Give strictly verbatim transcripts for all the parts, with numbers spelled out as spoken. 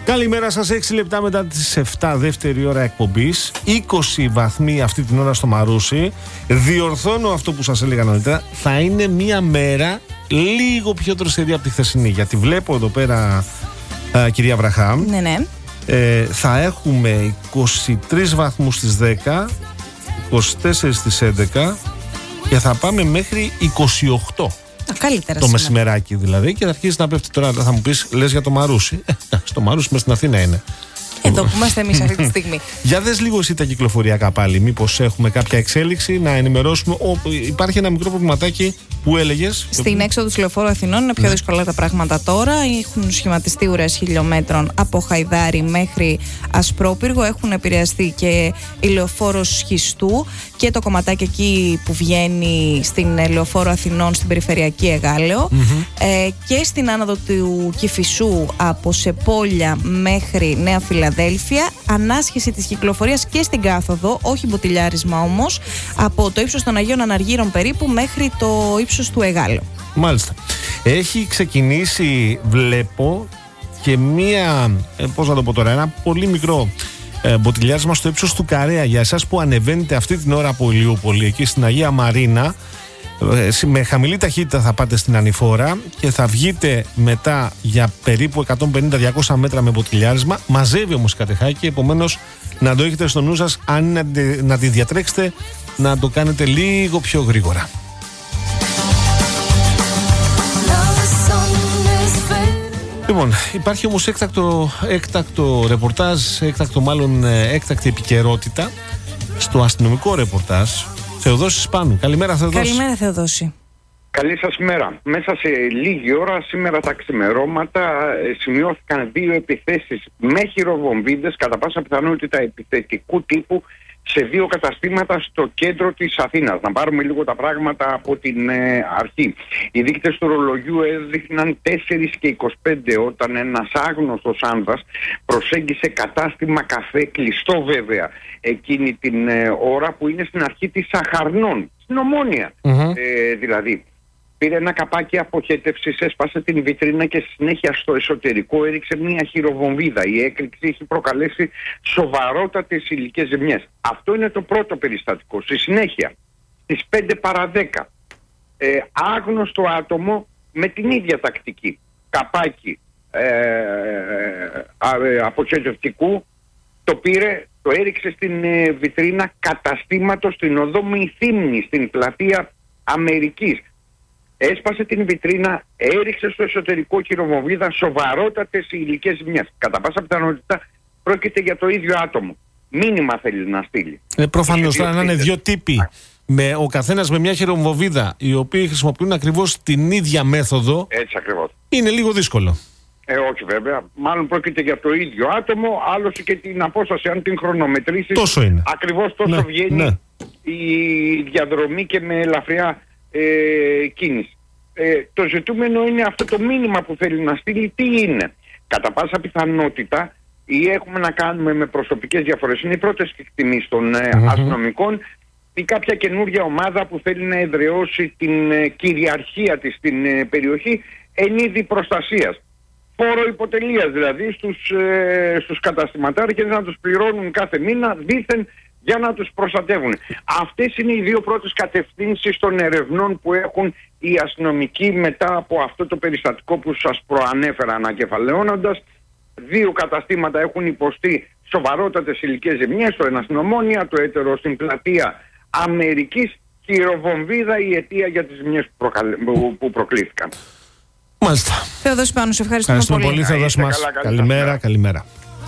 Καλημέρα σας, έξι λεπτά μετά τις επτά, δεύτερη ώρα εκπομπής. είκοσι βαθμοί αυτή την ώρα στο Μαρούσι. Διορθώνω αυτό που σας έλεγα νωρίτερα. Θα είναι μια μέρα λίγο πιο δροσερή από τη χθεσινή. Γιατί βλέπω εδώ πέρα, α, κυρία Βραχάμ, ναι, ναι. Ε, θα έχουμε είκοσι τρεις βαθμούς στις δέκα, είκοσι τέσσερις στις έντεκα και θα πάμε μέχρι είκοσι οκτώ. Καλύτερα το σήμερα. Μεσημεράκι δηλαδή, και θα αρχίσει να πέφτει τώρα. Θα μου πεις, λες για το Μαρούσι. Ε, στο Μαρούσι μες στην Αθήνα είναι. Εδώ που είμαστε εμείς αυτή τη στιγμή. Για δες λίγο εσύ τα κυκλοφοριακά πάλι. Μήπως έχουμε κάποια εξέλιξη να ενημερώσουμε. Ο, υπάρχει ένα μικρό προβληματάκι που έλεγες. Στην έξοδο του Λεωφόρου Αθηνών είναι πιο δύσκολα τα πράγματα τώρα. Έχουν σχηματιστεί ουρές χιλιόμετρων από Χαϊδάρι μέχρι Ασπρόπυργο. Έχουν επηρεαστεί και η Λεωφόρος Σχιστού και το κομματάκι εκεί που βγαίνει στην Λεωφόρο Αθηνών στην περιφερειακή Εγάλεο. Mm-hmm. Ε, και στην άνοδο του Κηφισού από Σεπόλια μέχρι Νέα Φιλαδέλφια. Ανάσχεση της κυκλοφορίας και στην κάθοδο, όχι μποτιλιάρισμα όμως, από το ύψος των Αγίων Αναργύρων περίπου μέχρι το ύψος του Εγάλεο. Μάλιστα. Έχει ξεκινήσει, βλέπω, και μία, ε, πώς να το πω τώρα, ένα πολύ μικρό ε, μποτιλιάρισμα στο ύψος του Καρέα. Για εσάς που ανεβαίνετε αυτή την ώρα από Ηλιούπολη, εκεί στην Αγία Μαρίνα, ε, με χαμηλή ταχύτητα θα πάτε στην Ανηφόρα και θα βγείτε μετά για περίπου εκατόν πενήντα με διακόσια μέτρα με μποτιλιάρισμα. Μαζεύει όμως κατεχάκι, επομένως να το έχετε στο νου σας. Αν είναι να τη διατρέξετε, να το κάνετε λίγο πιο γρήγορα. Λοιπόν, υπάρχει όμως έκτακτο, έκτακτο ρεπορτάζ, έκτακτο μάλλον έκτακτη επικαιρότητα στο αστυνομικό ρεπορτάζ. Θεοδόση Σπάνου. Καλημέρα, Θεοδόση. Καλημέρα, Θεοδόση. Καλή σας μέρα. Μέσα σε λίγη ώρα, σήμερα τα ξημερώματα, σημειώθηκαν δύο επιθέσεις με χειροβομβίδες, κατά πάσα πιθανότητα επιθετικού τύπου, σε δύο καταστήματα στο κέντρο της Αθήνας. Να πάρουμε λίγο τα πράγματα από την ε, αρχή. Οι δείκτες του ρολογιού έδειχναν τέσσερα και είκοσι πέντε όταν ένας άγνωστος άνδρας προσέγγισε κατάστημα καφέ, κλειστό βέβαια, εκείνη την ε, ώρα, που είναι στην αρχή της Σαχαρνών, στην Ομόνια. Mm-hmm. Ε, δηλαδή, πήρε ένα καπάκι αποχέτευσης, έσπασε την βιτρίνα και στη συνέχεια στο εσωτερικό έριξε μια χειροβομβίδα. Η έκρηξη έχει προκαλέσει σοβαρότατες υλικές ζημιές. Αυτό είναι το πρώτο περιστατικό. Στη συνέχεια, στις πέντε παρά δέκα, ε, άγνωστο άτομο με την ίδια τακτική, καπάκι ε, ε, αποχέτευτικού, το πήρε, το έριξε στην ε, βιτρίνα καταστήματος στην οδό Μυθύμνη, στην πλατεία Αμερικής. Έσπασε την βιτρίνα, έριξε στο εσωτερικό χειροβομβίδα, σοβαρότατες υλικές ζημιές. Κατά πάσα πιθανότητα πρόκειται για το ίδιο άτομο. Μήνυμα θέλει να στείλει. Ε, προφανώς θα είναι δύο τύποι. Με, ο καθένας με μια χειροβομβίδα, οι οποίοι χρησιμοποιούν ακριβώς την ίδια μέθοδο. Έτσι ακριβώς. Είναι λίγο δύσκολο. Ε, όχι βέβαια. Μάλλον πρόκειται για το ίδιο άτομο, άλλωστε και την απόσταση, αν την χρονομετρήσεις. Τόσο είναι. Ακριβώς τόσο ναι, βγαίνει ναι. η διαδρομή και με ελαφριά ε, κίνηση. Ε, το ζητούμενο είναι αυτό το μήνυμα που θέλει να στείλει, τι είναι. Κατά πάσα πιθανότητα, ή έχουμε να κάνουμε με προσωπικές διαφορές, είναι οι πρώτες εκτιμήσεις των ε, mm-hmm. αστυνομικών, ή κάποια καινούργια ομάδα που θέλει να εδραιώσει την ε, κυριαρχία της στην ε, περιοχή εν είδη προστασίας. Φόρο υποτελείας δηλαδή στους, ε, στους καταστηματάρχες, να τους πληρώνουν κάθε μήνα δήθεν για να τους προστατεύουν. Αυτές είναι οι δύο πρώτες κατευθύνσεις των ερευνών που έχουν οι αστυνομικοί μετά από αυτό το περιστατικό που σας προανέφερα ανακεφαλαιώνοντας. Δύο καταστήματα έχουν υποστεί σοβαρότατες υλικές ζημιές, το ένα στην Ομόνια, το έτερο στην πλατεία Αμερικής. Χειροβομβίδα η αιτία για τις ζημιές που, προκαλε... που προκλήθηκαν. Μάλιστα. Θεοδόση Πάνου, σε ευχαριστούμε, ευχαριστούμε πολύ. πολύ. Θεοδόση μας. Καλά, καλημέρα, καλημέρα.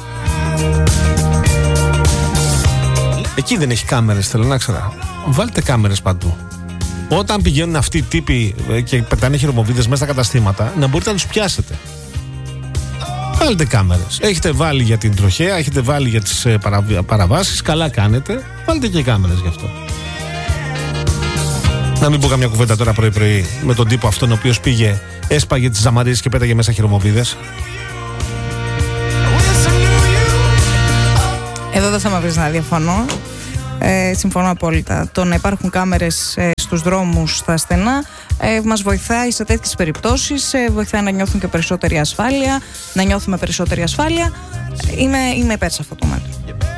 Εκεί δεν έχει κάμερες, θέλω να ξέρω. Βάλτε κάμερες παντού. Όταν πηγαίνουν αυτοί οι τύποι και πετάνε χειροβομβίδες μέσα στα καταστήματα, να μπορείτε να τους πιάσετε. Βάλτε κάμερες. Έχετε βάλει για την τροχέα, έχετε βάλει για τις παραβ... παραβάσεις. Καλά κάνετε. Βάλτε και κάμερες γι' αυτό. Να μην πω καμιά κουβέντα τώρα πρωί-πρωί με τον τύπο αυτόν ο οποίος πήγε, έσπαγε τις ζαμαρίες και πέταγε μέσα χειροβομβίδες. Εδώ δεν θα με βρεις να διαφωνώ. Ε, συμφωνώ απόλυτα. Το να υπάρχουν κάμερες ε, στους δρόμους στα στενά ε, μας βοηθάει σε τέτοιες περιπτώσεις, ε, βοηθάει να νιώθουν και περισσότερη ασφάλεια, να νιώθουμε περισσότερη ασφάλεια. Είμαι, είμαι υπέρ σε αυτό.